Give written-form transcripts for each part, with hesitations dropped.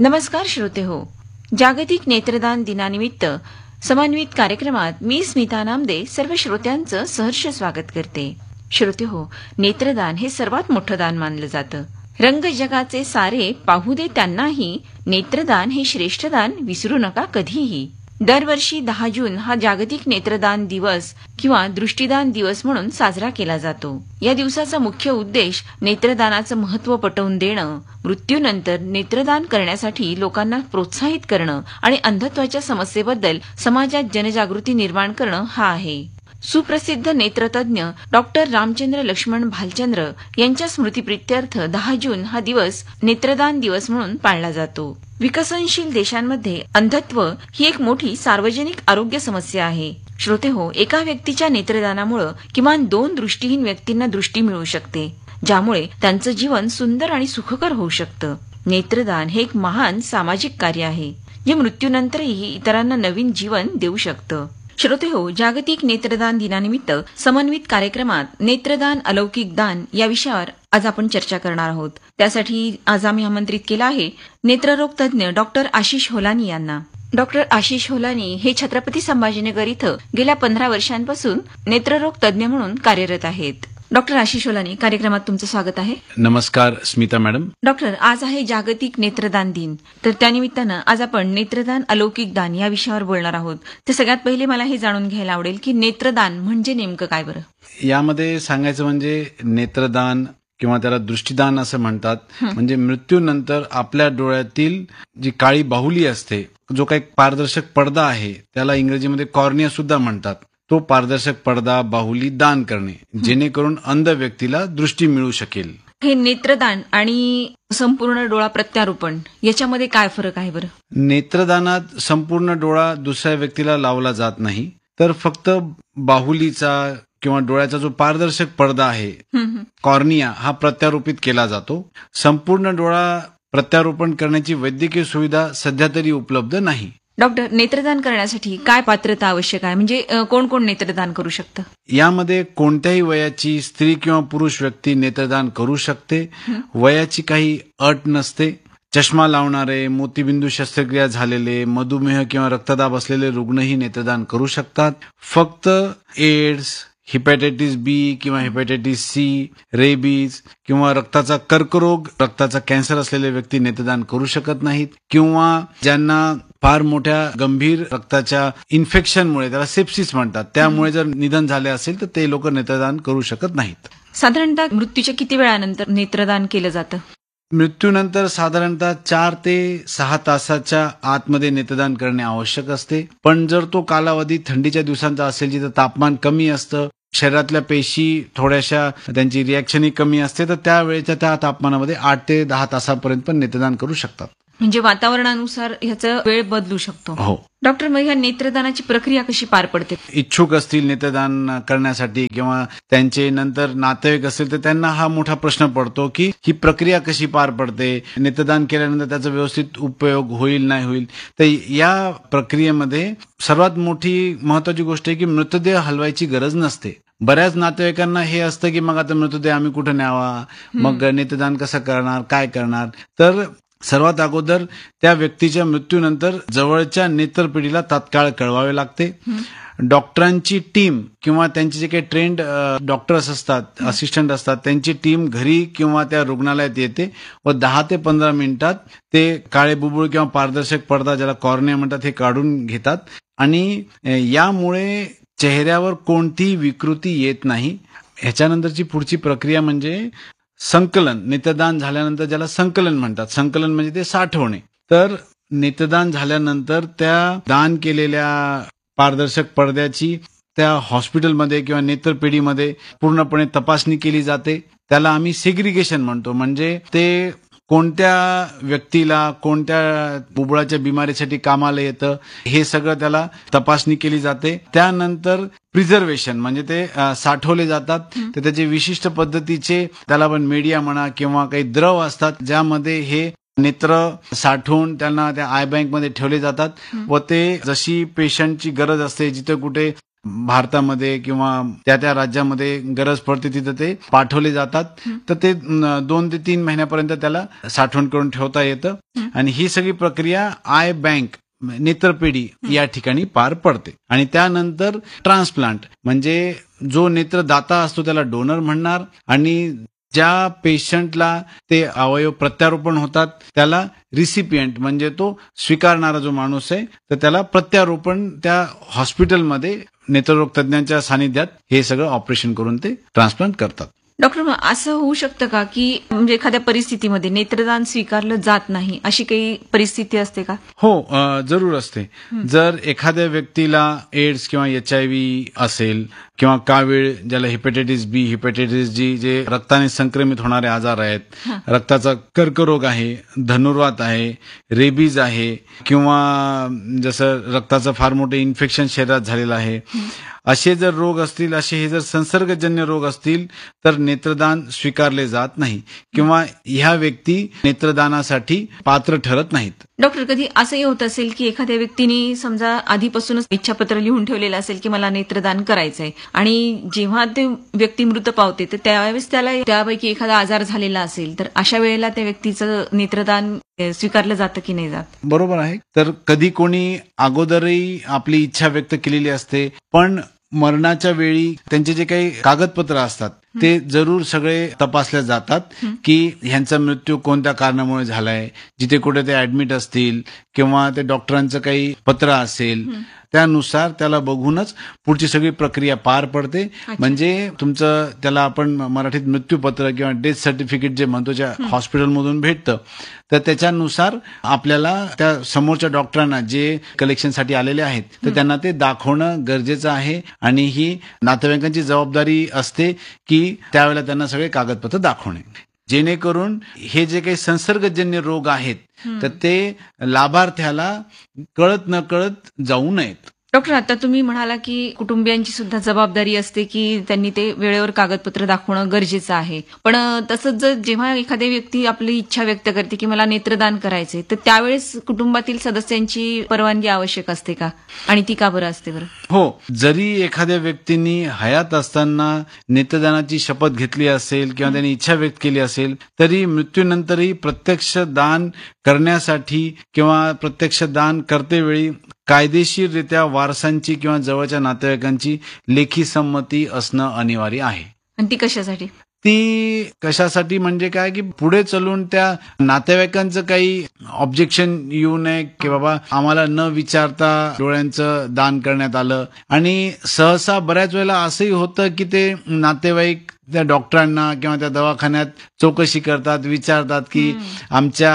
नमस्कार श्रोते हो. जागतिक नेत्रदान दिनानिमित्त समन्वित कार्यक्रमात मी स्मिता नामदे सर्व श्रोत्यांचं सहर्ष स्वागत करते. श्रोते हो, नेत्रदान हे सर्वात मोठं दान मानलं जातं. रंग जगाचे सारे पाहू दे त्यांनाही, नेत्रदान हे श्रेष्ठ दान विसरू नका कधीही. दरवर्षी 10 जून हा जागतिक नेत्रदान दिवस किंवा दृष्टिदान दिवस म्हणून साजरा केला जातो. या दिवसाचा मुख्य उद्देश नेत्रदानाचं महत्त्व पटवून देणं, मृत्यूनंतर नेत्रदान करण्यासाठी लोकांना प्रोत्साहित करणं आणि अंधत्वाच्या समस्येबद्दल समाजात जनजागृती निर्माण करणं हा आहे. सुप्रसिद्ध नेत्रतज्ञ डॉक्टर रामचंद्र लक्ष्मण भालचंद्र यांच्या स्मृतिप्रित्यर्थ 10 जून हा दिवस नेत्रदान दिवस म्हणून पाळला जातो. विकसनशील देशांमध्ये अंधत्व ही एक मोठी सार्वजनिक आरोग्य समस्या आहे. श्रोते हो, एका व्यक्तीच्या नेत्रदानामुळे किमान 2 दृष्टीहीन व्यक्तींना दृष्टी मिळू शकते, ज्यामुळे त्यांचं जीवन सुंदर आणि सुखकर होऊ शकतं. नेत्रदान हे एक महान सामाजिक कार्य आहे, जे मृत्यूनंतरही इतरांना नवीन जीवन देऊ शकतं. श्रोते हो, जागतिक नेत्रदान दिनानिमित्त समन्वित कार्यक्रमात नेत्रदान अलौकिक दान या विषयावर आज आपण चर्चा करणार आहोत. त्यासाठी आज आम्ही आमंत्रित केलं आहे नेत्ररोग तज्ञ डॉक्टर आशिष होलानी यांना. डॉक्टर आशिष होलानी हे छत्रपती संभाजीनगर इथं गेल्या 15 वर्षांपासून नेत्ररोग तज्ञ म्हणून कार्यरत आहेत. डॉक्टर आशिष होलानी, कार्यक्रमात तुमचं स्वागत आहे. नमस्कार स्मिता मॅडम. डॉक्टर, आज आहे जागतिक नेत्रदान दिन, तर त्यानिमित्तानं आज आपण नेत्रदान अलौकिक दान या विषयावर बोलणार आहोत. तर सगळ्यात पहिले मला हे जाणून घ्यायला आवडेल की नेत्रदान म्हणजे नेमकं काय बरं? यामध्ये सांगायचं म्हणजे नेत्रदान किंवा त्याला दृष्टिदान असं म्हणतात. म्हणजे मृत्यूनंतर आपल्या डोळ्यातील जी काळी बाहुली असते, जो काही पारदर्शक पडदा आहे, त्याला इंग्रजीमध्ये कॉर्निया सुद्धा म्हणतात, तो पारदर्शक पडदा बाहुली दान करणे, जेणेकरून अंध व्यक्तीला दृष्टी मिळू शकेल. हे नेत्रदान आणि संपूर्ण डोळा प्रत्यारोपण याच्यामध्ये काय फरक आहे बरं? नेत्रदानात संपूर्ण डोळा दुसऱ्या व्यक्तीला लावला जात नाही, तर फक्त बाहुलीचा किंवा डोळ्याचा जो पारदर्शक पडदा आहे, कॉर्निया, हा प्रत्यारोपित केला जातो. संपूर्ण डोळा प्रत्यारोपण करण्याची वैद्यकीय सुविधा सध्या तरी उपलब्ध नाही. डॉक्टर, नेत्रदान करण्यासाठी काय पात्रता आवश्यक आहे? म्हणजे कोण कोण नेत्रदान करू शकतं? यामध्ये कोणत्याही वयाची स्त्री किंवा पुरुष व्यक्ती नेत्रदान करू शकते. वयाची काही अट नसते. चष्मा लावणारे, मोतीबिंदू शस्त्रक्रिया झालेले, मधुमेह किंवा रक्तदाब असलेले रुग्णही नेत्रदान करू शकतात. फक्त एड्स, हेपॅटायटिस बी किंवा हेपॅटायटिस सी, रेबीज किंवा रक्ताचा कर्करोग, रक्ताचा कॅन्सर असलेले व्यक्ती नेत्रदान करू शकत नाहीत. किंवा ज्यांना फार मोठ्या गंभीर रक्ताच्या इन्फेक्शनमुळे, त्याला सेप्सिस म्हणतात, त्यामुळे जर निधन झाले असेल तर ते लोक नेत्रदान करू शकत नाहीत. साधारणतः मृत्यूच्या किती वेळानंतर नेत्रदान केलं जातं? मृत्यूनंतर साधारणतः 4 ते 6 तासाच्या आतमध्ये नेत्रदान करणे आवश्यक असते. पण जर तो कालावधी थंडीच्या दिवसांचा असेल, जिथं तापमान कमी असतं, शरीरातल्या पेशी थोड्याशा त्यांची रिॲक्शनही कमी असते, तर त्यावेळेच्या त्या तापमानामध्ये 8 ते 10 तासापर्यंत पण नेत्रदान करू शकतात. म्हणजे वातावरणानुसार ह्याचा वेळ बदलू शकतो. हो. डॉक्टर, मग ह्या नेत्रदानाची प्रक्रिया कशी पार पडते? इच्छुक असतील नेत्रदान करण्यासाठी किंवा त्यांचे नंतर नातेवाईक असतील तर त्यांना हा मोठा प्रश्न पडतो की ही प्रक्रिया कशी पार पडते, नेत्रदान केल्यानंतर त्याचा व्यवस्थित उपयोग होईल नाही होईल. तर या प्रक्रियेमध्ये सर्वात मोठी महत्वाची गोष्ट आहे की मृतदेह हलवायची गरज नसते. बऱ्याच नातेवाईकांना हे असतं की मग आता मृतदेह आम्ही कुठे न्यावा, मग नेत्रदान कसं करणार, काय करणार. तर सर्वात अगोदर त्या व्यक्तीच्या मृत्यूनंतर जवळच्या नेत्रपेढीला तात्काळ कळवावे लागते. डॉक्टरांची टीम किंवा त्यांचे जे काही ट्रेंड डॉक्टर्स असतात, असिस्टंट असतात, त्यांची टीम घरी किंवा त्या रुग्णालयात येते व 10 ते 15 मिनिटात ते काळे बुबुळ किंवा पारदर्शक पडदा, ज्याला कॉर्निया म्हणतात, हे काढून घेतात. आणि यामुळे चेहऱ्यावर कोणतीही विकृती येत नाही. ह्याच्यानंतरची पुढची प्रक्रिया म्हणजे संकलन. नेत्रदान झाल्यानंतर ज्याला संकलन म्हणतात, संकलन म्हणजे ते साठवणे. तर नेत्रदान झाल्यानंतर त्या दान केलेल्या पारदर्शक पडद्याची त्या हॉस्पिटलमध्ये किंवा नेत्रपेढीमध्ये पूर्णपणे तपासणी केली जाते. त्याला आम्ही सेग्रिगेशन म्हणतो. म्हणजे ते कोणत्या व्यक्तीला कोणत्या बुबुळाच्या बिमारीसाठी कामाला येतं हे सगळं त्याला तपासणी केली जाते. त्यानंतर प्रिझर्वेशन म्हणजे ते साठवले जातात. तर त्याचे विशिष्ट पद्धतीचे, त्याला पण मीडिया म्हणा किंवा काही द्रव असतात, ज्यामध्ये हे नेत्र साठवून त्यांना त्या आय बँकमध्ये ठेवले जातात व ते जशी पेशंटची गरज असते, जिथे कुठे भारतामध्ये किंवा त्या त्या राज्यामध्ये गरज पडते तिथं ते पाठवले जातात. तर ते 2 ते 3 महिन्यापर्यंत त्याला साठवण करून ठेवता येतं. आणि ही सगळी प्रक्रिया आय बँक नेत्रपेढी या ठिकाणी पार पडते. आणि त्यानंतर ट्रान्सप्लांट म्हणजे जो नेत्रदाता असतो त्याला डोनर म्हणणार, आणि ज्या पेशंटला ते अवयव प्रत्यारोपण होतात त्याला रिसिपियंट म्हणजे तो स्वीकारणारा जो माणूस आहे तर त्याला प्रत्यारोपण त्या हॉस्पिटलमध्ये नेत्ररोग तज्ञांच्या सानिध्यात हे सगळं ऑपरेशन करून ते ट्रान्सप्लांट करतात. डॉक्टर, मग असं होऊ शकतं का की म्हणजे एखाद्या परिस्थितीमध्ये नेत्रदान स्वीकारलं जात नाही, अशी काही परिस्थिती असते का? हो, जरूर असते. जर एखाद्या व्यक्तीला एड्स किंवा HIV असेल किंवा कावीळ, ज्याला हेपॅटायटिस बी, हेपॅटायटिस जी, जे रक्ताने संक्रमित होणारे आजार आहेत, रक्ताचा कर्करोग आहे, धनुर्वात आहे, रेबीज आहे, किंवा जसं रक्ताचं फार मोठं इन्फेक्शन शरीरात झालेलं आहे, असे जर रोग असतील, असे हे जर संसर्गजन्य रोग असतील तर नेत्रदान स्वीकारले जात नाही किंवा ह्या व्यक्ती नेत्रदानासाठी पात्र ठरत नाहीत. डॉक्टर, कधी असंही होत असेल की एखाद्या व्यक्तीने समजा आधीपासूनच इच्छापत्र लिहून ठेवलेलं असेल की मला नेत्रदान करायचंय, आणि जेव्हा ते व्यक्ती मृत पावते तर त्यावेळेस त्याला त्यापैकी एखादा आजार झालेला असेल, तर अशा वेळेला त्या व्यक्तीचं नेत्रदान स्वीकारलं जातं की नाही जात? बरोबर आहे. तर कधी कोणी अगोदरही आपली इच्छा व्यक्त केलेली असते, पण मरणाच्या वेळी त्यांचे जे काही कागदपत्र असतात ते जरूर सगळे तपासले जातात की ह्यांचा मृत्यू कोणत्या कारणामुळे झालाय, जिथे कुठे ते ऍडमिट असतील किंवा ते डॉक्टरांचं काही पत्र असेल त्यानुसार त्याला बघूनच पुढची सगळी प्रक्रिया पार पडते. म्हणजे तुमचं त्याला आपण मराठीत मृत्यूपत्र किंवा डेथ सर्टिफिकेट जे म्हणतो, ज्या हॉस्पिटलमधून भेटतं, तर त्याच्यानुसार आपल्याला त्या समोरच्या डॉक्टरांना जे कलेक्शनसाठी आलेले आहेत तर त्यांना ते दाखवणं गरजेचं आहे. आणि ही नातेवाईकांची जबाबदारी असते की त्यावेळेला त्यांना सगळे कागदपत्र दाखवणे, जेणेकरून हे जे काही संसर्गजन्य रोग आहेत तर ते लाभार्थ्याला कळत न कळत जाऊ नयेत. डॉक्टर, आता तुम्ही म्हणाला की कुटुंबियांची सुद्धा जबाबदारी असते की त्यांनी ते वेळेवर कागदपत्र दाखवणं गरजेचं आहे. पण तसंच जर जेव्हा एखादी व्यक्ती आपली इच्छा व्यक्त करते की मला नेत्रदान करायचंय, तर त्यावेळेस कुटुंबातील सदस्यांची परवानगी आवश्यक असते का, आणि ती का बरं असते बरं? हो, जरी एखाद्या व्यक्तींनी हयात असताना नेत्रदानाची शपथ घेतली असेल किंवा त्यांनी इच्छा व्यक्त केली असेल, तरी मृत्यूनंतरही प्रत्यक्ष दान करण्यासाठी किंवा प्रत्यक्ष दान करतेवेळी कायदेशीररित्या वारसांची किंवा जवळच्या नातेवाईकांची लेखी संमती असणं अनिवार्य आहे. आणि ती कशासाठी? ती कशासाठी म्हणजे काय की पुढे चलून त्या नातेवाईकांचं काही ऑब्जेक्शन येऊ नये की बाबा आम्हाला न विचारता डोळ्यांचं दान करण्यात आलं. आणि सहसा बऱ्याच वेळेला असंही होतं की ते नातेवाईक त्या डॉक्टरांना किंवा त्या दवाखान्यात चौकशी करतात, विचारतात की आमच्या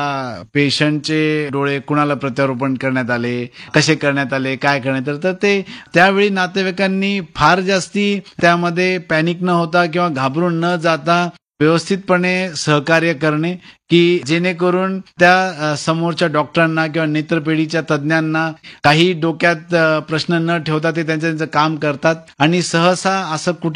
पेशंटचे डोळे कुणाला प्रत्यारोपण करण्यात आले, कसे करण्यात आले, काय करण्यात आले. तर ते त्यावेळी नातेवाईकांनी फार जास्ती त्यामध्ये पॅनिक न होता किंवा घाबरून न जाता व्यवस्थितपणे सहकार्य करणे, की जेणेकरून त्या समोरच्या डॉक्टरांना किंवा नेत्रपेढीच्या तज्ञांना काही डोक्यात प्रश्न न ठेवता ते त्यांचं काम करतात. आणि सहसा असं कुठे